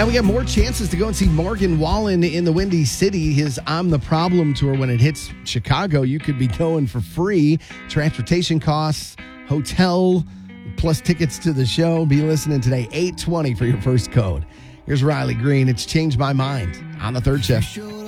And we have more chances to go and see Morgan Wallen in the Windy City. His I'm the Problem tour, when it hits Chicago, you could be going for free. Transportation costs, hotel, plus tickets to the show. Be listening today, 8:20 for your first code. Here's Riley Green. It's Changed My Mind on the Third Shift.